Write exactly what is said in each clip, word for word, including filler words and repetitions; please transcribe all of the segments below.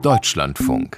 Deutschlandfunk.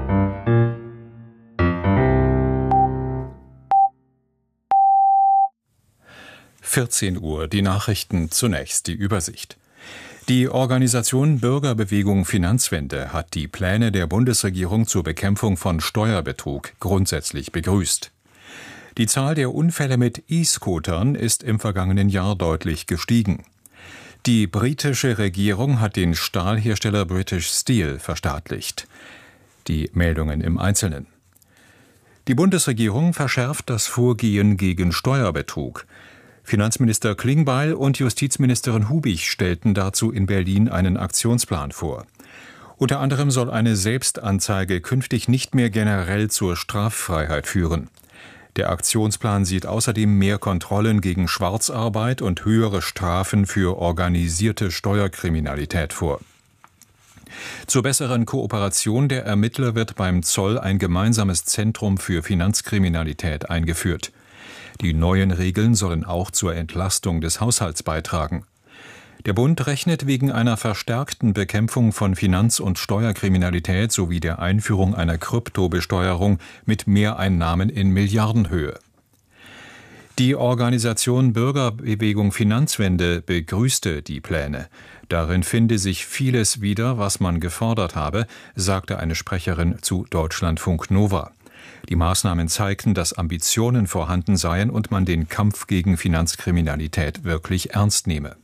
vierzehn Uhr, die Nachrichten, zunächst die Übersicht. Die Organisation Bürgerbewegung Finanzwende hat die Pläne der Bundesregierung zur Bekämpfung von Steuerbetrug grundsätzlich begrüßt. Die Zahl der Unfälle mit E-Scootern ist im vergangenen Jahr deutlich gestiegen. Die britische Regierung hat den Stahlhersteller British Steel verstaatlicht. Die Meldungen im Einzelnen. Die Bundesregierung verschärft das Vorgehen gegen Steuerbetrug. Finanzminister Klingbeil und Justizministerin Hubig stellten dazu in Berlin einen Aktionsplan vor. Unter anderem soll eine Selbstanzeige künftig nicht mehr generell zur Straffreiheit führen. Der Aktionsplan sieht außerdem mehr Kontrollen gegen Schwarzarbeit und höhere Strafen für organisierte Steuerkriminalität vor. Zur besseren Kooperation der Ermittler wird beim Zoll ein gemeinsames Zentrum für Finanzkriminalität eingeführt. Die neuen Regeln sollen auch zur Entlastung des Haushalts beitragen. Der Bund rechnet wegen einer verstärkten Bekämpfung von Finanz- und Steuerkriminalität sowie der Einführung einer Kryptobesteuerung mit Mehreinnahmen in Milliardenhöhe. Die Organisation Bürgerbewegung Finanzwende begrüßte die Pläne. Darin finde sich vieles wieder, was man gefordert habe, sagte eine Sprecherin zu Deutschlandfunk Nova. Die Maßnahmen zeigten, dass Ambitionen vorhanden seien und man den Kampf gegen Finanzkriminalität wirklich ernst nehme.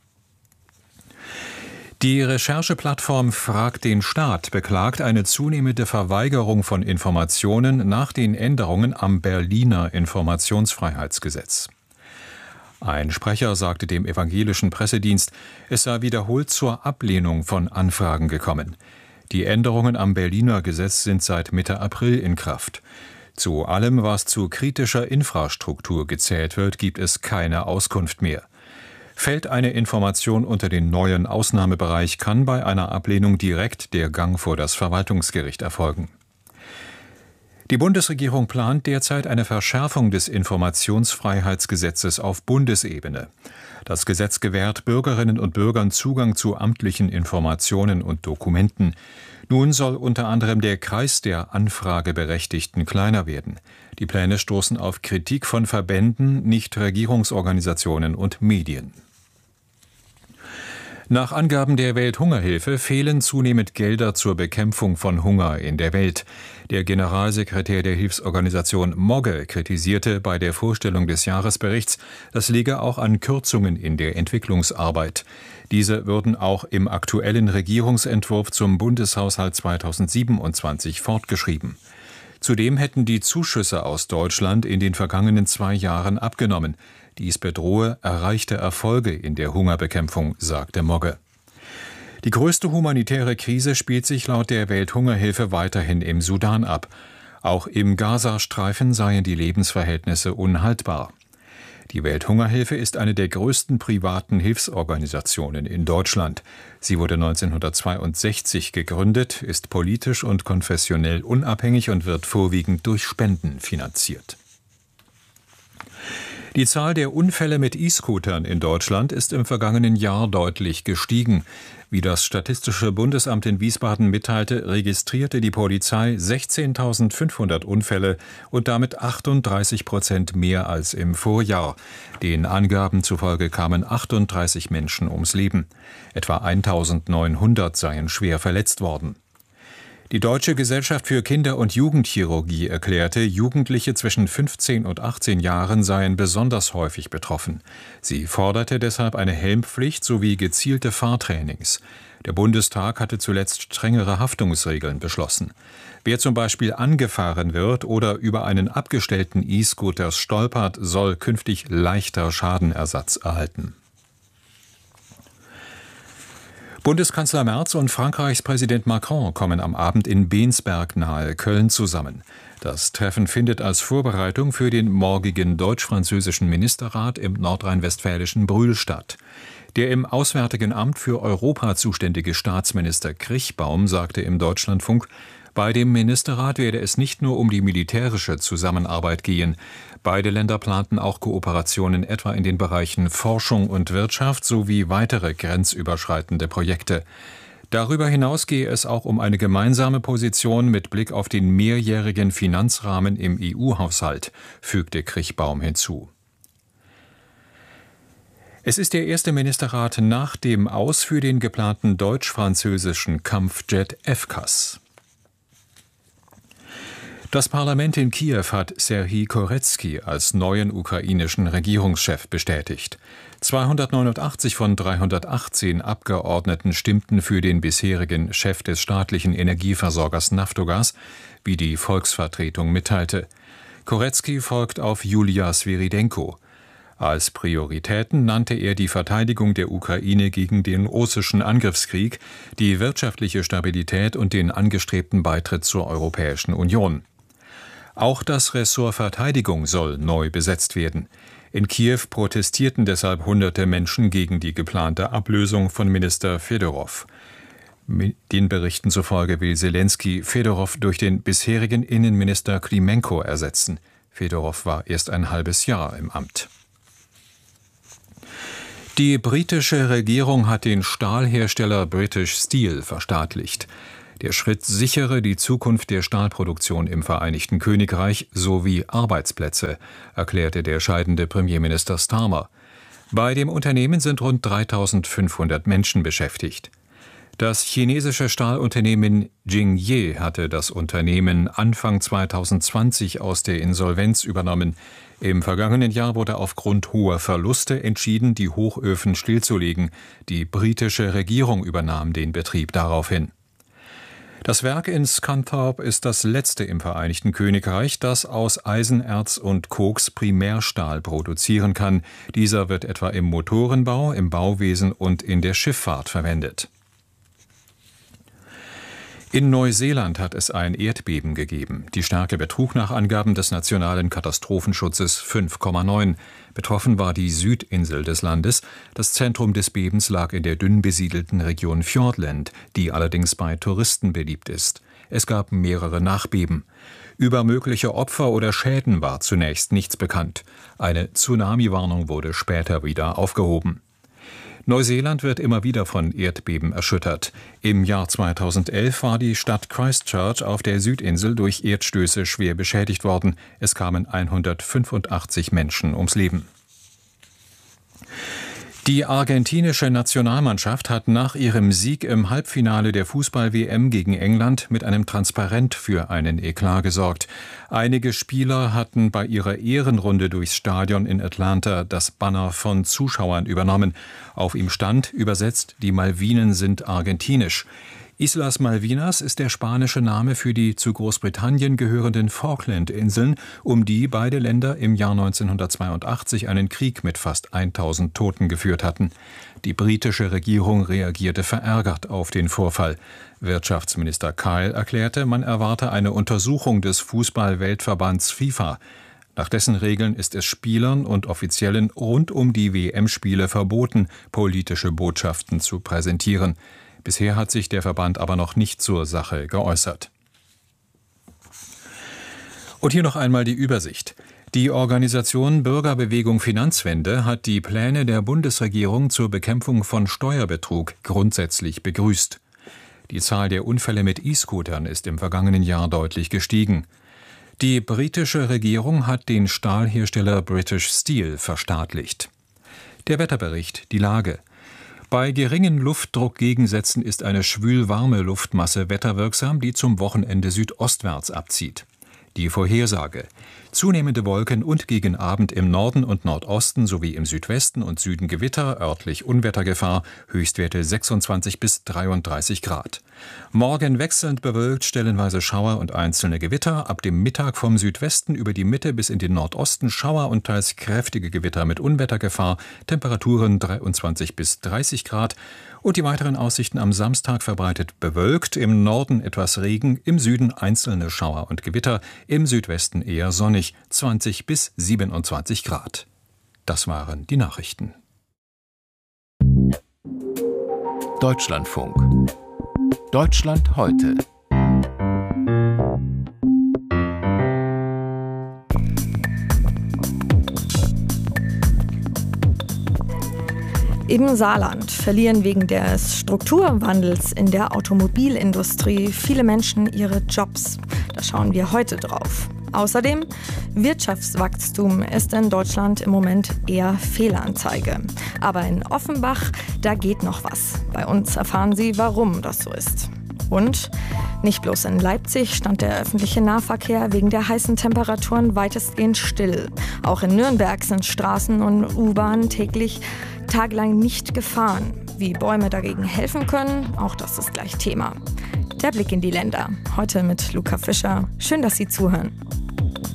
Die Rechercheplattform Frag den Staat beklagt eine zunehmende Verweigerung von Informationen nach den Änderungen am Berliner Informationsfreiheitsgesetz. Ein Sprecher sagte dem evangelischen Pressedienst, es sei wiederholt zur Ablehnung von Anfragen gekommen. Die Änderungen am Berliner Gesetz sind seit Mitte April in Kraft. Zu allem, was zu kritischer Infrastruktur gezählt wird, gibt es keine Auskunft mehr. Fällt eine Information unter den neuen Ausnahmebereich, kann bei einer Ablehnung direkt der Gang vor das Verwaltungsgericht erfolgen. Die Bundesregierung plant derzeit eine Verschärfung des Informationsfreiheitsgesetzes auf Bundesebene. Das Gesetz gewährt Bürgerinnen und Bürgern Zugang zu amtlichen Informationen und Dokumenten. Nun soll unter anderem der Kreis der Anfrageberechtigten kleiner werden. Die Pläne stoßen auf Kritik von Verbänden, Nichtregierungsorganisationen und Medien. Nach Angaben der Welthungerhilfe fehlen zunehmend Gelder zur Bekämpfung von Hunger in der Welt. Der Generalsekretär der Hilfsorganisation Mogge kritisierte bei der Vorstellung des Jahresberichts, das liege auch an Kürzungen in der Entwicklungsarbeit. Diese würden auch im aktuellen Regierungsentwurf zum Bundeshaushalt zweitausendsiebenundzwanzig fortgeschrieben. Zudem hätten die Zuschüsse aus Deutschland in den vergangenen zwei Jahren abgenommen. Dies bedrohe erreichte Erfolge in der Hungerbekämpfung, sagte Mogge. Die größte humanitäre Krise spielt sich laut der Welthungerhilfe weiterhin im Sudan ab. Auch im Gazastreifen seien die Lebensverhältnisse unhaltbar. Die Welthungerhilfe ist eine der größten privaten Hilfsorganisationen in Deutschland. Sie wurde neunzehnhundertzweiundsechzig gegründet, ist politisch und konfessionell unabhängig und wird vorwiegend durch Spenden finanziert. Die Zahl der Unfälle mit E-Scootern in Deutschland ist im vergangenen Jahr deutlich gestiegen. Wie das Statistische Bundesamt in Wiesbaden mitteilte, registrierte die Polizei sechzehntausendfünfhundert Unfälle und damit achtunddreißig Prozent mehr als im Vorjahr. Den Angaben zufolge kamen achtunddreißig Menschen ums Leben. Etwa eintausendneunhundert seien schwer verletzt worden. Die Deutsche Gesellschaft für Kinder- und Jugendchirurgie erklärte, Jugendliche zwischen fünfzehn und achtzehn Jahren seien besonders häufig betroffen. Sie forderte deshalb eine Helmpflicht sowie gezielte Fahrtrainings. Der Bundestag hatte zuletzt strengere Haftungsregeln beschlossen. Wer zum Beispiel angefahren wird oder über einen abgestellten E-Scooter stolpert, soll künftig leichter Schadenersatz erhalten. Bundeskanzler Merz und Frankreichs Präsident Macron kommen am Abend in Bensberg nahe Köln zusammen. Das Treffen findet als Vorbereitung für den morgigen deutsch-französischen Ministerrat im nordrhein-westfälischen Brühl statt. Der im Auswärtigen Amt für Europa zuständige Staatsminister Krichbaum sagte im Deutschlandfunk, bei dem Ministerrat werde es nicht nur um die militärische Zusammenarbeit gehen. Beide Länder planten auch Kooperationen etwa in den Bereichen Forschung und Wirtschaft sowie weitere grenzüberschreitende Projekte. Darüber hinaus gehe es auch um eine gemeinsame Position mit Blick auf den mehrjährigen Finanzrahmen im E U-Haushalt, fügte Krichbaum hinzu. Es ist der erste Ministerrat nach dem Aus für den geplanten deutsch-französischen Kampfjet F C A S. Das Parlament in Kiew hat Serhij Koretskij als neuen ukrainischen Regierungschef bestätigt. zweihundertneunundachtzig von dreihundertachtzehn Abgeordneten stimmten für den bisherigen Chef des staatlichen Energieversorgers Naftogaz, wie die Volksvertretung mitteilte. Koretskij folgt auf Julia Sviridenko. Als Prioritäten nannte er die Verteidigung der Ukraine gegen den russischen Angriffskrieg, die wirtschaftliche Stabilität und den angestrebten Beitritt zur Europäischen Union. Auch das Ressort Verteidigung soll neu besetzt werden. In Kiew protestierten deshalb hunderte Menschen gegen die geplante Ablösung von Minister Fedorow. Den Berichten zufolge will Selenskyj Fedorow durch den bisherigen Innenminister Klimenko ersetzen. Fedorow war erst ein halbes Jahr im Amt. Die britische Regierung hat den Stahlhersteller British Steel verstaatlicht. Der Schritt sichere die Zukunft der Stahlproduktion im Vereinigten Königreich sowie Arbeitsplätze, erklärte der scheidende Premierminister Starmer. Bei dem Unternehmen sind rund dreitausendfünfhundert Menschen beschäftigt. Das chinesische Stahlunternehmen Jingye hatte das Unternehmen Anfang zweitausendzwanzig aus der Insolvenz übernommen. Im vergangenen Jahr wurde aufgrund hoher Verluste entschieden, die Hochöfen stillzulegen. Die britische Regierung übernahm den Betrieb daraufhin. Das Werk in Scunthorpe ist das letzte im Vereinigten Königreich, das aus Eisenerz und Koks Primärstahl produzieren kann. Dieser wird etwa im Motorenbau, im Bauwesen und in der Schifffahrt verwendet. In Neuseeland hat es ein Erdbeben gegeben. Die Stärke betrug nach Angaben des nationalen Katastrophenschutzes fünf Komma neun. Betroffen war die Südinsel des Landes. Das Zentrum des Bebens lag in der dünn besiedelten Region Fiordland, die allerdings bei Touristen beliebt ist. Es gab mehrere Nachbeben. Über mögliche Opfer oder Schäden war zunächst nichts bekannt. Eine Tsunami-Warnung wurde später wieder aufgehoben. Neuseeland wird immer wieder von Erdbeben erschüttert. Im Jahr zweitausendelf war die Stadt Christchurch auf der Südinsel durch Erdstöße schwer beschädigt worden. Es kamen hundertfünfundachtzig Menschen ums Leben. Die argentinische Nationalmannschaft hat nach ihrem Sieg im Halbfinale der Fußball-W M gegen England mit einem Transparent für einen Eklat gesorgt. Einige Spieler hatten bei ihrer Ehrenrunde durchs Stadion in Atlanta das Banner von Zuschauern übernommen. Auf ihm stand, übersetzt, die Malvinen sind argentinisch. Islas Malvinas ist der spanische Name für die zu Großbritannien gehörenden Falklandinseln, um die beide Länder im Jahr neunzehnhundertzweiundachtzig einen Krieg mit fast tausend Toten geführt hatten. Die britische Regierung reagierte verärgert auf den Vorfall. Wirtschaftsminister Kyle erklärte, man erwarte eine Untersuchung des Fußball-Weltverbands FIFA. Nach dessen Regeln ist es Spielern und Offiziellen rund um die W M-Spiele verboten, politische Botschaften zu präsentieren. Bisher hat sich der Verband aber noch nicht zur Sache geäußert. Und hier noch einmal die Übersicht. Die Organisation Bürgerbewegung Finanzwende hat die Pläne der Bundesregierung zur Bekämpfung von Steuerbetrug grundsätzlich begrüßt. Die Zahl der Unfälle mit E-Scootern ist im vergangenen Jahr deutlich gestiegen. Die britische Regierung hat den Stahlhersteller British Steel verstaatlicht. Der Wetterbericht, die Lage. Bei geringen Luftdruckgegensätzen ist eine schwül-warme Luftmasse wetterwirksam, die zum Wochenende südostwärts abzieht. Die Vorhersage. Zunehmende Wolken und gegen Abend im Norden und Nordosten sowie im Südwesten und Süden Gewitter, örtlich Unwettergefahr, Höchstwerte sechsundzwanzig bis dreiunddreißig Grad. Morgen wechselnd bewölkt, stellenweise Schauer und einzelne Gewitter, ab dem Mittag vom Südwesten über die Mitte bis in den Nordosten Schauer und teils kräftige Gewitter mit Unwettergefahr, Temperaturen dreiundzwanzig bis dreißig Grad. Und die weiteren Aussichten am Samstag verbreitet bewölkt, im Norden etwas Regen, im Süden einzelne Schauer und Gewitter, im Südwesten eher sonnig, zwanzig bis siebenundzwanzig Grad. Das waren die Nachrichten. Deutschlandfunk. Deutschland heute. Im Saarland verlieren wegen des Strukturwandels in der Automobilindustrie viele Menschen ihre Jobs. Da schauen wir heute drauf. Außerdem, Wirtschaftswachstum ist in Deutschland im Moment eher Fehlanzeige. Aber in Offenbach, da geht noch was. Bei uns erfahren Sie, warum das so ist. Und nicht bloß in Leipzig stand der öffentliche Nahverkehr wegen der heißen Temperaturen weitestgehend still. Auch in Nürnberg sind Straßen und U-Bahnen täglich tagelang nicht gefahren. Wie Bäume dagegen helfen können, auch das ist gleich Thema. Der Blick in die Länder. Heute mit Luca Fischer. Schön, dass Sie zuhören.